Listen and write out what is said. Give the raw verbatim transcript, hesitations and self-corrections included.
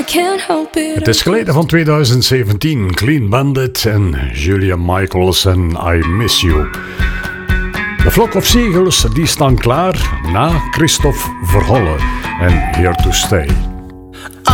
Het is geleden van twintig zeventien. Clean Bandit en Julia Michaels en I Miss You. De Flock of Seagulls die staan klaar na Christophe Verholle en Here to Stay.